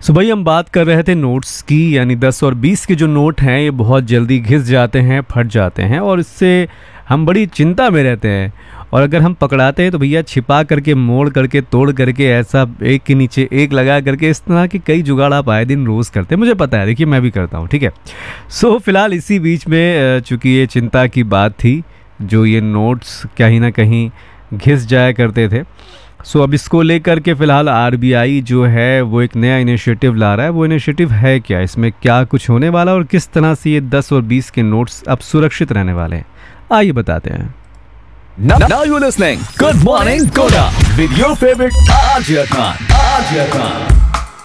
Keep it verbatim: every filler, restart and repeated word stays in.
सो भाई हम बात कर रहे थे नोट्स की, यानी दस और बीस के जो नोट हैं ये बहुत जल्दी घिस जाते हैं, फट जाते हैं और इससे हम बड़ी चिंता में रहते हैं। और अगर हम पकड़ाते हैं तो भैया छिपा करके, मोड़ करके, तोड़ करके, ऐसा एक के नीचे एक लगा करके, इस तरह के कई जुगाड़ आप आए दिन रोज़ करते हैं। मुझे पता है, देखिए मैं भी करता हूँ, ठीक है। सो फिलहाल इसी बीच में चूँकि ये चिंता की बात थी, जो ये नोट्स कहीं ना कहीं घिस जाया करते थे, सो अब इसको लेकर के फ़िलहाल आरबीआई जो है वो एक नया इनिशिएटिव ला रहा है। वो इनिशिएटिव है क्या, इसमें क्या कुछ होने वाला और किस तरह से ये दस और बीस के नोट्स अब सुरक्षित रहने वाले हैं, आइए बताते हैं। Now you're listening. Good morning, Koda. With your favorite Aarjay Khan. Aarjay Khan.